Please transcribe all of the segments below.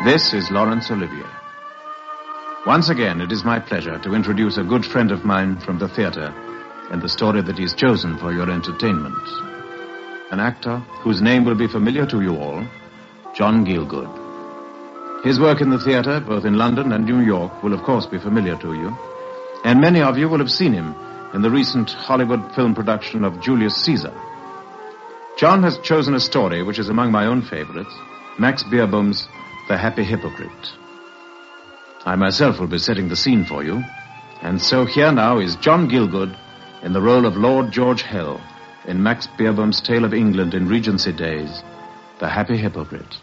This is Laurence Olivier. Once again, it is my pleasure to introduce a good friend of mine from the theater and the story that he's chosen for your entertainment. An actor whose name will be familiar to you all, John Gielgud. His work in the theater, both in London and New York, will of course be familiar to you, and many of you will have seen him in the recent Hollywood film production of Julius Caesar. John has chosen a story which is among my own favorites, Max Beerbohm's The Happy Hypocrite. I myself will be setting the scene for you, and so here now is John Gielgud in the role of Lord George Hell in Max Beerbohm's tale of England in Regency days, The Happy Hypocrite.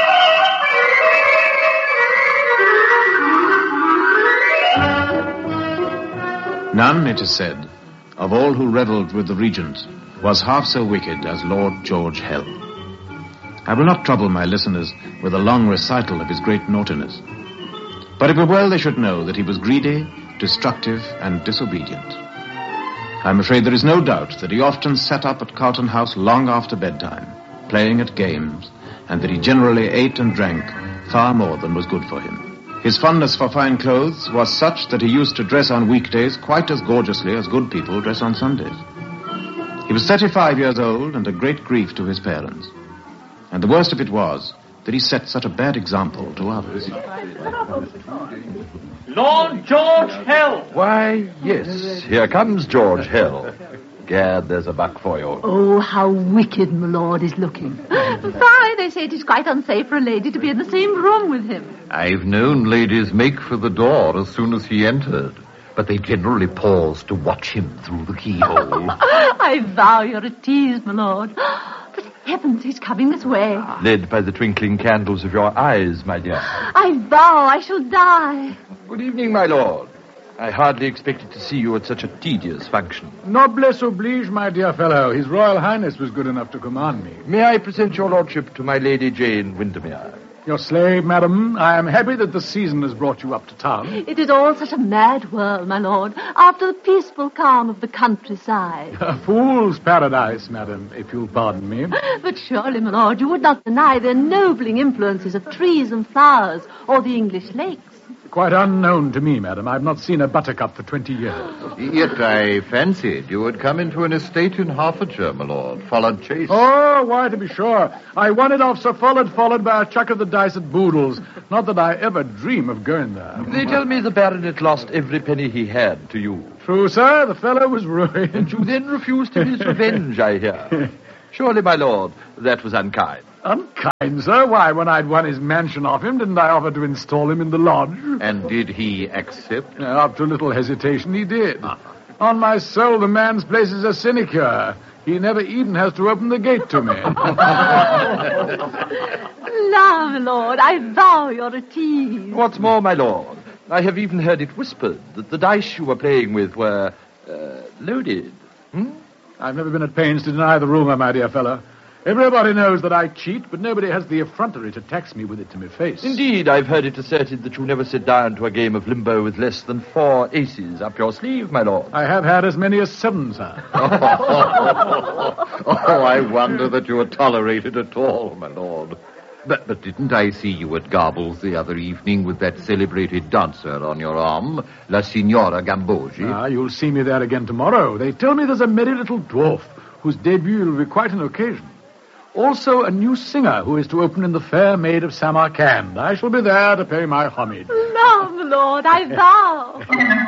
None, it is said, of all who revelled with the regent was half so wicked as Lord George Hell. I will not trouble my listeners with a long recital of his great naughtiness, but it were well they should know that he was greedy, destructive, and disobedient. I'm afraid there is no doubt that he often sat up at Carlton House long after bedtime, playing at games, and that he generally ate and drank far more than was good for him. His fondness for fine clothes was such that he used to dress on weekdays quite as gorgeously as good people dress on Sundays. He was 35 years old and a great grief to his parents. And the worst of it was that he set such a bad example to others. Lord George Hell! Why, yes, here comes George Hell. Gad, there's a buck for you. Oh, how wicked my lord is looking. Why, they say it is quite unsafe for a lady to be in the same room with him. I've known ladies make for the door as soon as he entered, but they generally paused to watch him through the keyhole. I vow you're a tease, my lord. But heavens, he's coming this way. Led by the twinkling candles of your eyes, my dear. I vow I shall die. Good evening, my lord. I hardly expected to see you at such a tedious function. Noblesse oblige, my dear fellow. His Royal Highness was good enough to command me. May I present your lordship to my Lady Jane Windermere? Your slave, madam. I am happy that the season has brought you up to town. It is all such a mad world, my lord, after the peaceful calm of the countryside. A fool's paradise, madam, if you'll pardon me. But surely, my lord, you would not deny the ennobling influences of trees and flowers or the English lakes. Quite unknown to me, madam. I've not seen a buttercup for 20 years. Yet I fancied you had come into an estate in Hertfordshire, my lord. Followed Chase. Oh, why, to be sure. I won it off Sir Follett, followed by a chuck of the dice at Boodle's. Not that I ever dream of going there. They tell me the baronet lost every penny he had to you. True, sir. The fellow was ruined. And you then refused him his revenge, I hear. Surely, my lord, that was unkind. Unkind, sir? Why, when I'd won his mansion off him, didn't I offer to install him in the lodge? And did he accept? After a little hesitation, he did. On my soul, the man's place is a sinecure. He never even has to open the gate to me. La, my lord, I vow you're a tease. What's more, my lord, I have even heard it whispered that the dice you were playing with were, loaded. I've never been at pains to deny the rumor, my dear fellow. Everybody knows that I cheat, but nobody has the effrontery to tax me with it to my face. Indeed, I've heard it asserted that you never sit down to a game of limbo with less than 4 aces up your sleeve, my lord. I have had as many as 7, sir. I wonder that you are tolerated at all, my lord. But didn't I see you at Garble's the other evening with that celebrated dancer on your arm, La Signora Gambogi? You'll see me there again tomorrow. They tell me there's a merry little dwarf whose debut will be quite an occasion. Also, a new singer who is to open in the Fair Maid of Samarkand. I shall be there to pay my homage. No, my lord, I vow.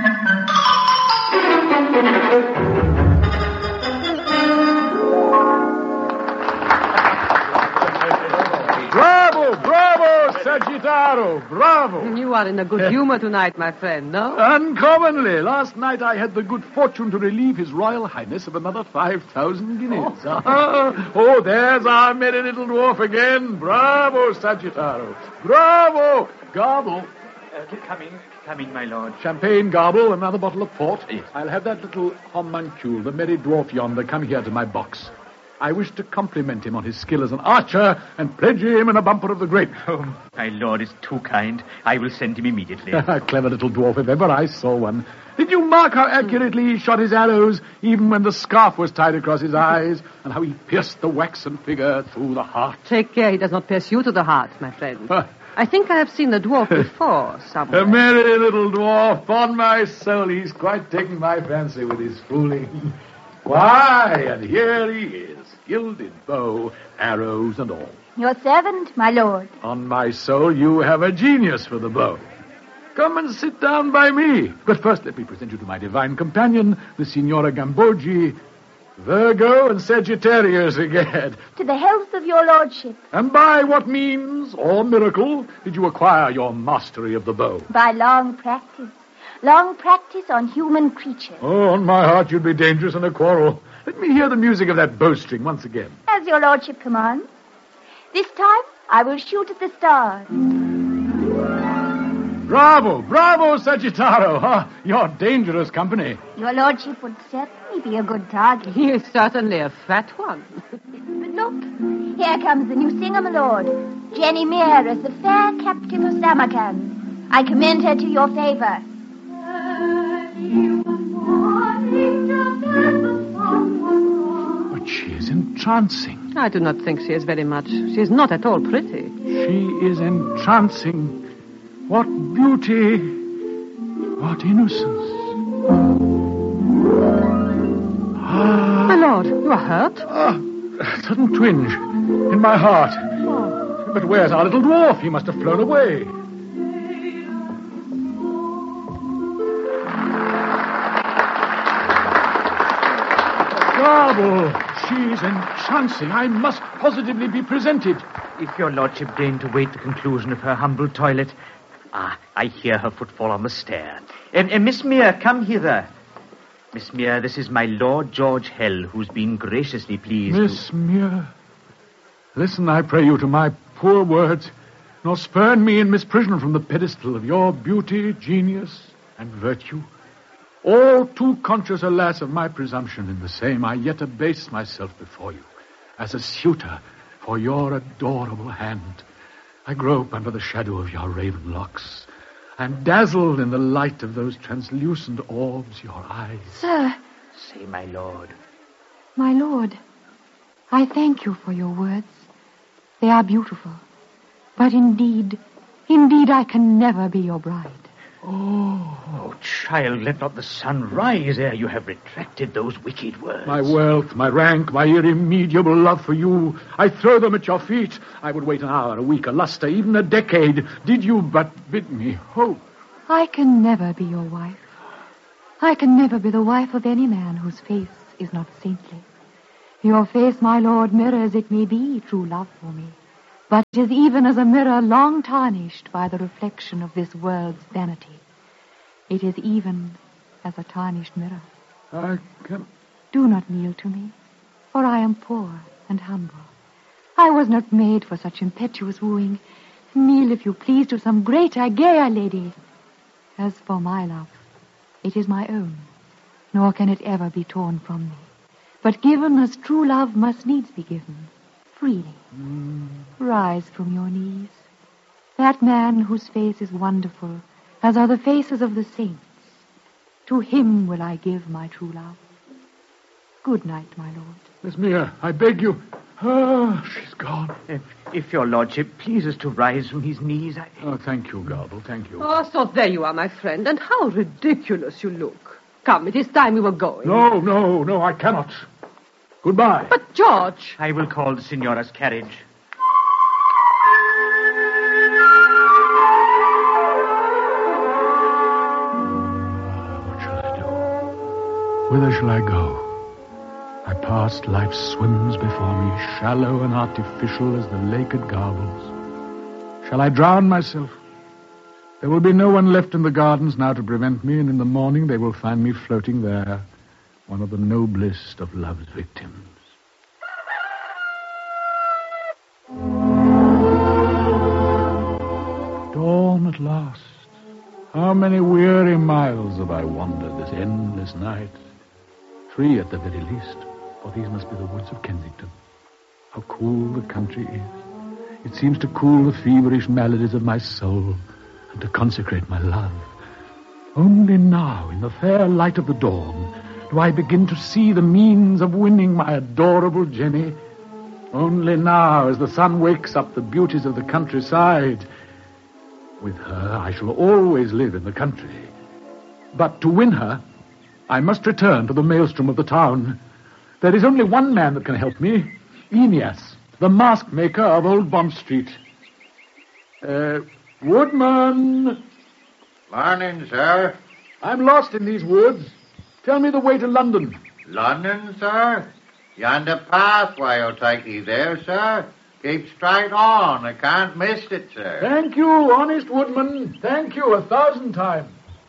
Bravo, bravo, Sagittaro, bravo. You are in a good humor tonight, my friend, no? Uncommonly. Last night I had the good fortune to relieve His Royal Highness of another 5,000 guineas. Oh, there's our merry little dwarf again. Bravo, Sagittaro. Bravo. Garble. Coming, my lord. Champagne, Garble, another bottle of port. Yes. I'll have that little homuncule, the merry dwarf yonder, come here to my box. I wish to compliment him on his skill as an archer and pledge him in a bumper of the grape. Oh, my lord is too kind. I will send him immediately. Clever little dwarf, if ever I saw one. Did you mark how accurately he shot his arrows, even when the scarf was tied across his eyes, and how he pierced the waxen figure through the heart? Take care he does not pierce you to the heart, my friend. I think I have seen the dwarf before, somewhere. A merry little dwarf. On my soul, he's quite taken my fancy with his fooling. Why, and here he is, gilded bow, arrows and all. Your servant, my lord. On my soul, you have a genius for the bow. Come and sit down by me. But first, let me present you to my divine companion, the Signora Gambogi, Virgo and Sagittarius again. To the health of your lordship. And by what means, or miracle, did you acquire your mastery of the bow? By long practice. Long practice on human creatures. Oh, on my heart, you'd be dangerous in a quarrel. Let me hear the music of that bowstring once again. As your lordship commands. This time, I will shoot at the stars. Bravo, bravo, Sagittaro. Ah, you're dangerous company. Your lordship would certainly be a good target. He is certainly a fat one. But look, here comes the new singer, my lord. Jenny Mere as the fair captive of Samarkand. I commend her to your favor. But she is entrancing. I do not think she is very much. She is not at all pretty. She is entrancing. What beauty, what innocence. My lord, you are hurt? A sudden twinge in my heart. Oh. But where's our little dwarf? He must have flown away. Garble, she's entrancing. I must positively be presented. If your lordship deign to wait the conclusion of her humble toilet. Ah, I hear her footfall on the stair. Miss Mere, come hither. Miss Mere, this is my Lord George Hell, who's been graciously pleased Miss Mere, listen, I pray you, to my poor words, nor spurn me in misprision from the pedestal of your beauty, genius, and virtue. All too conscious, alas, of my presumption in the same, I yet abase myself before you, as a suitor for your adorable hand. I grope under the shadow of your raven locks. I'm dazzled in the light of those translucent orbs, your eyes. Sir. Say, my lord. My lord, I thank you for your words. They are beautiful. But indeed, I can never be your bride. Oh, child, let not the sun rise ere you have retracted those wicked words. My wealth, my rank, my irremediable love for you, I throw them at your feet. I would wait an hour, a week, a lustre, even a decade, did you but bid me hope. I can never be your wife. I can never be the wife of any man whose face is not saintly. Your face, my lord, mirrors, it may be, true love for me. But it is even as a mirror long tarnished by the reflection of this world's vanity. It is even as a tarnished mirror. I can... Do not kneel to me, for I am poor and humble. I was not made for such impetuous wooing. Kneel, if you please, to some greater, gayer lady. As for my love, it is my own, nor can it ever be torn from me, but given as true love must needs be given, freely. Rise from your knees. That man whose face is wonderful, as are the faces of the saints, to him will I give my true love. Good night, my lord. Miss Mere, I beg you. Oh, she's gone. If your lordship pleases to rise from his knees, I... Oh, thank you, Garble, thank you. Oh, so there you are, my friend, and how ridiculous you look. Come, it is time we were going. No, I cannot. Goodbye. But, George... I will call the Signora's carriage. What shall I do? Whither shall I go? My past life swims before me, shallow and artificial as the lake at Garbles. Shall I drown myself? There will be no one left in the gardens now to prevent me, and in the morning they will find me floating there, one of the noblest of love's victims. Dawn at last. How many weary miles have I wandered this endless night? 3 at the very least. For these must be the woods of Kensington. How cool the country is. It seems to cool the feverish maladies of my soul and to consecrate my love. Only now, in the fair light of the dawn, do I begin to see the means of winning my adorable Jenny. Only now, as the sun wakes up the beauties of the countryside. With her, I shall always live in the country. But to win her, I must return to the maelstrom of the town. There is only one man that can help me, Aeneas, the mask maker of Old Bond Street. Woodman! Morning, sir. I'm lost in these woods. Tell me the way to London. London, sir? Yonder pathway will take you there, sir. Keep straight on. I can't miss it, sir. Thank you, honest woodman. Thank you 1,000 times.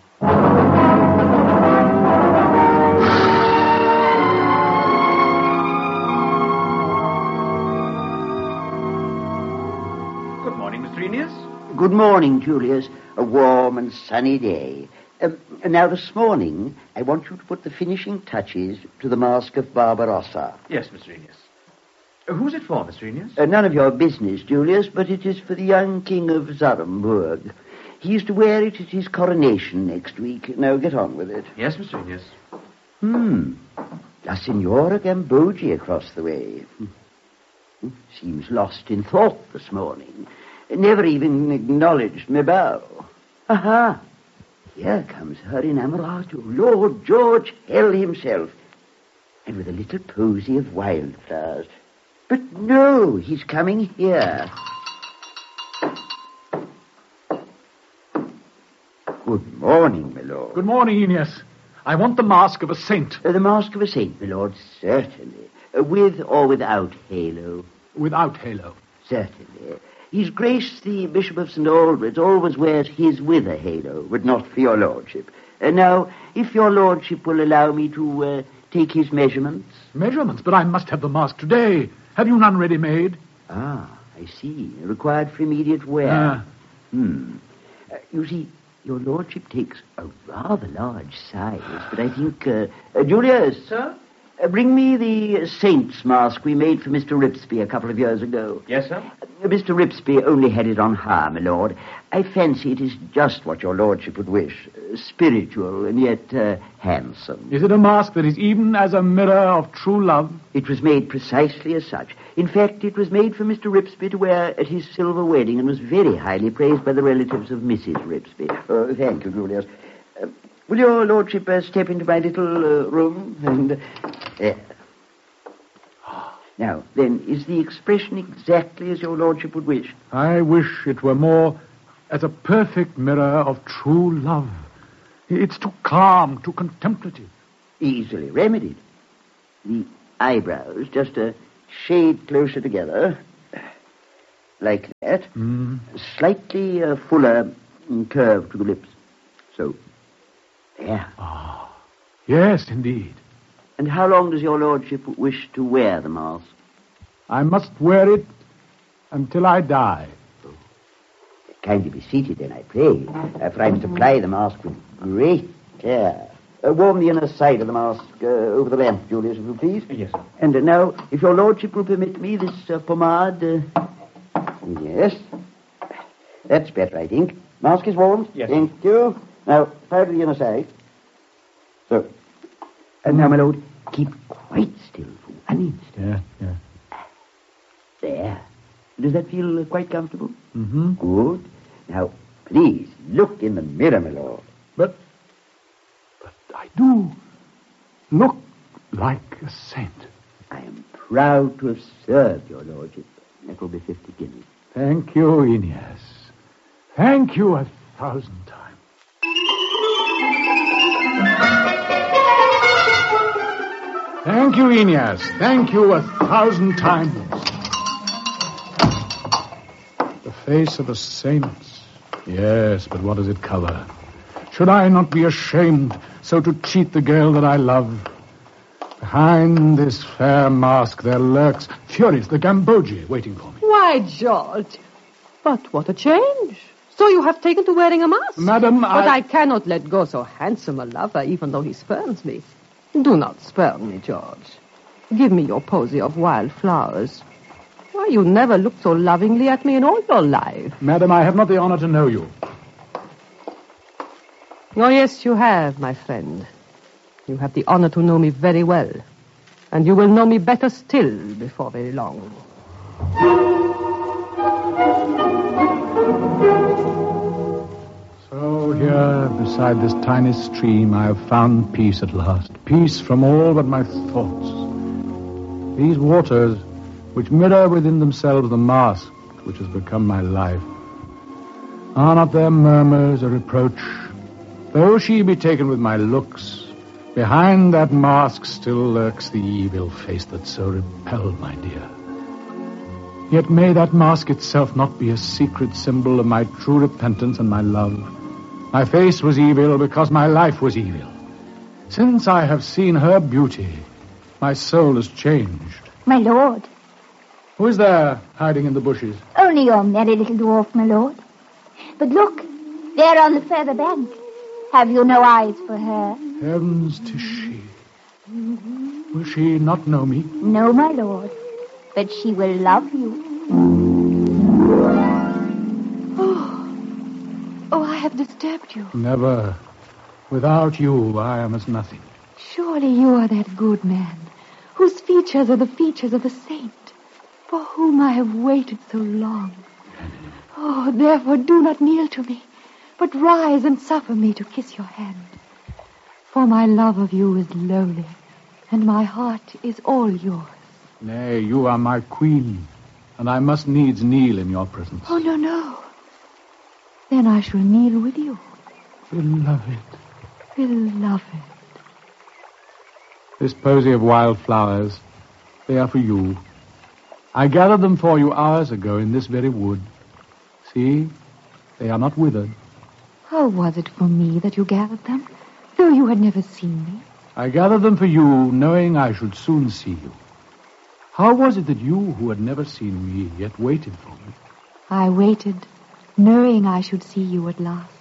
Good morning, Mr. Aeneas. Good morning, Julius. A warm and sunny day. Now, this morning, I want you to put the finishing touches to the Mask of Barbarossa. Yes, Mr. Aeneas. Who's it for, Mr. Aeneas? None of your business, Julius, but it is for the young King of Zarumburg. He is to wear it at his coronation next week. Now, get on with it. Yes, Mr. Aeneas. La Signora Gambogi across the way. Seems lost in thought this morning. Never even acknowledged me bow. Aha! Here comes her inamorato, Lord George Hell himself, and with a little posy of wildflowers. But no, he's coming here. Good morning, my lord. Good morning, Aeneas. I want the mask of a saint. The mask of a saint, my lord, certainly. With or without halo? Without halo. Certainly. His Grace, the Bishop of St. Albans, always wears his with a halo, but not for your lordship. Now, if your lordship will allow me to take his measurements. Measurements? But I must have the mask today. Have you none ready-made? Ah, I see. Required for immediate wear. You see, your lordship takes a rather large size, but I think... Julius! Sir? Bring me the saint's mask we made for Mr. Ripsby a couple of years ago. Yes, sir? Mr. Ripsby only had it on hire, my lord. I fancy it is just what your lordship would wish. Spiritual and yet handsome. Is it a mask that is even as a mirror of true love? It was made precisely as such. In fact, it was made for Mr. Ripsby to wear at his silver wedding and was very highly praised by the relatives of Mrs. Ripsby. Thank you, Julius. Will your lordship step into my little room and... Now, then, is the expression exactly as your lordship would wish? I wish it were more as a perfect mirror of true love. It's too calm, too contemplative. Easily remedied. The eyebrows just a shade closer together. Like that. Slightly fuller curve to the lips. So, there. Yes, indeed. And how long does your lordship wish to wear the mask? I must wear it until I die. Kindly be seated, then, I pray, for I must apply the mask with great care. Warm the inner side of the mask over the lamp, Julius, if you please. Yes, sir. And now, if your lordship will permit me, this pomade... Yes. That's better, I think. Mask is warmed? Yes. Thank you. Now, powder the inner side. So. And now, my lord, keep quite still for 1 instant. Yeah. There. Does that feel quite comfortable? Mm-hmm. Good. Now, please, look in the mirror, my lord. But I do look like a saint. I am proud to have served your lordship. That will be 50 guineas. Thank you, Aeneas. Thank you 1,000 times. Thank you, Aeneas. Thank you 1,000 times. The face of a saint. Yes, but what does it cover? Should I not be ashamed so to cheat the girl that I love? Behind this fair mask there lurks Furies, the Gambogi, waiting for me. Why, George. But what a change. So you have taken to wearing a mask? Madam, But I cannot let go so handsome a lover, even though he spurns me. Do not spurn me, George. Give me your posy of wild flowers. Why, you never looked so lovingly at me in all your life. Madam, I have not the honor to know you. Oh, yes, you have, my friend. You have the honor to know me very well. And you will know me better still before very long. So here, beside this tiny stream, I have found peace at last. Peace from all but my thoughts. These waters, which mirror within themselves the mask which has become my life, are not their murmurs a reproach? Though she be taken with my looks, behind that mask still lurks the evil face that so repelled my dear. Yet may that mask itself not be a secret symbol of my true repentance and my love. My face was evil because my life was evil. Since I have seen her beauty, my soul has changed. My lord. Who is there hiding in the bushes? Only your merry little dwarf, my lord. But look, there on the further bank. Have you no eyes for her? Heavens, 'tis she. Will she not know me? No, my lord. But she will love you. Oh, I have disturbed you. Never. Without you, I am as nothing. Surely you are that good man, whose features are the features of a saint, for whom I have waited so long. Oh, therefore do not kneel to me, but rise and suffer me to kiss your hand. For my love of you is lowly, and my heart is all yours. Nay, you are my queen, and I must needs kneel in your presence. Oh, no. Then I shall kneel with you. Beloved. Beloved. This posy of wild flowers, they are for you. I gathered them for you hours ago in this very wood. See, they are not withered. How was it for me that you gathered them, though you had never seen me? I gathered them for you, knowing I should soon see you. How was it that you, who had never seen me, yet waited for me? I waited, knowing I should see you at last.